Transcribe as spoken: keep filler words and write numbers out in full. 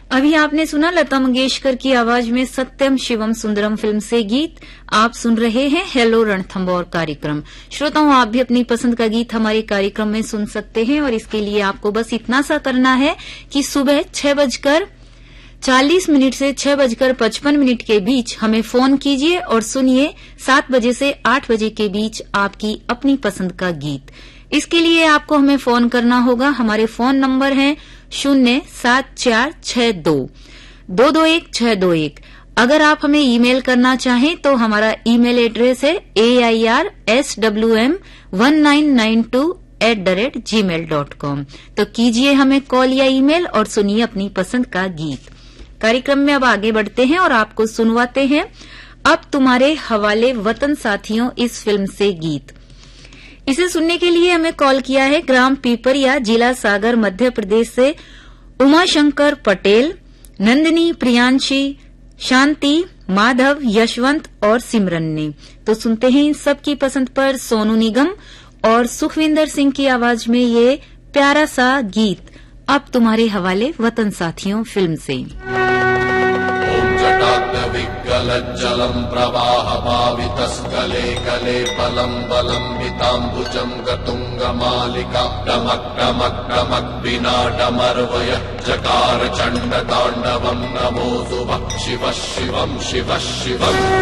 अभी आपने सुना लता मंगेशकर की आवाज में सत्यम शिवम सुंदरम फिल्म से गीत। आप सुन रहे हैं हेलो रणथंबोर कार्यक्रम। श्रोताओं, आप भी अपनी पसंद का गीत हमारे कार्यक्रम में सुन सकते हैं और इसके लिए आपको बस इतना सा करना है कि सुबह छह बजकर चालीस मिनट से छह बजकर पचपन मिनट के बीच हमें फोन कीजिए और सुनिए सात बजे से आठ बजे के बीच आपकी अपनी पसंद का गीत। इसके लिए आपको हमें फोन करना होगा। हमारे फोन नंबर हैं शून्य सात चार छह दो दो दो एक छह दो एक। अगर आप हमें ईमेल करना चाहें तो हमारा ईमेल एड्रेस है ए I R S W M one nine nine to at the rate ji mail dot com. तो कीजिए हमें कॉल या ईमेल और सुनिए अपनी पसंद का गीत। कार्यक्रम में अब आगे बढ़ते हैं और आपको सुनवाते हैं अब तुम्हारे हवाले वतन साथियों इस फिल्म से गीत। इसे सुनने के लिए हमें कॉल किया है ग्राम पीपरिया, जिला सागर, मध्य प्रदेश से उमाशंकर पटेल, नंदिनी, प्रियांशी, शांति, माधव, यशवंत और सिमरन ने। तो सुनते हैं इन सब की पसंद पर सोनू निगम और सुखविंदर सिंह की आवाज में ये प्यारा सा गीत अब तुम्हारे हवाले वतन साथियों फिल्म से। विगलज्जलम् प्रवाह पावितस्कले कले बलम् बलम् विताम्बुजम् गतुङ्गमालिका डमक् डमक् डमक् विना डमर्वयः जकार चण्ड ताण्डवम् नमो सुभः शिवः शिवम् शिवः शिवम्।